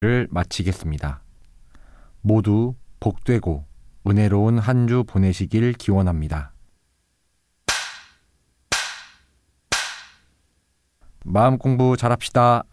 를 마치겠습니다. 모두 복되고 은혜로운 한 주 보내시길 기원합니다. 마음 공부 잘합시다.